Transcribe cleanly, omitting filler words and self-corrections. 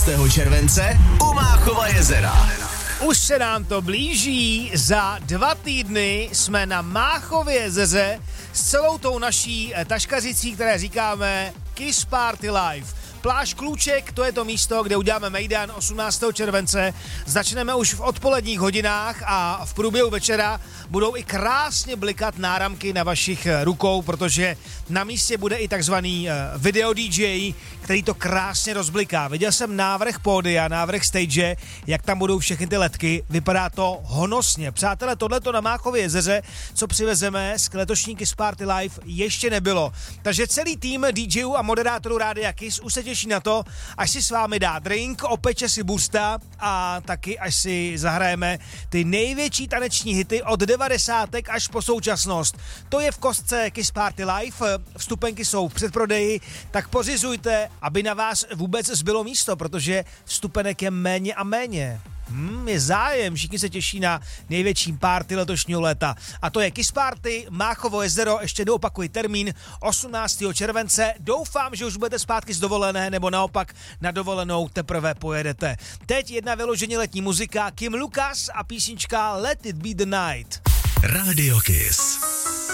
července u Máchova jezera. Už se nám to blíží, za 2 týdny jsme na Máchově jezeře s celou tou naší taškařicí, které říkáme Kiss Party Live. Pláž Klůček, to je to místo, kde uděláme mejdan 18. července. Začneme už v odpoledních hodinách a v průběhu večera budou i krásně blikat náramky na vašich rukou, protože na místě bude i takzvaný video DJ, který to krásně rozbliká. Viděl jsem návrh pódia, návrh stage, jak tam budou všechny ty ledky. Vypadá to honosně. Přátelé, tohleto na Máchově jezeře, co přivezeme z letošní Kiss Party Live, ještě nebylo. Takže celý tým DJů a moderátorů Rádia Kiss už se těší na to, až si s vámi dá drink, opeče si busta a taky až si zahrajeme ty největší taneční hity od 90. až po současnost. To je v kostce Kiss Party Live, vstupenky jsou v předprodeji, tak pořizujte, aby na vás vůbec zbylo místo, protože vstupenek je méně a méně. Je zájem, všichni se těší na největší party letošního léta. A to je Kiss Party, Máchovo jezero, ještě doopakuji termín 18. července. Doufám, že už budete zpátky z dovolené, nebo naopak na dovolenou teprve pojedete. Teď jedna vyloženě letní muzika, Kim Lucas a písnička Let It Be The Night. Radio Kiss.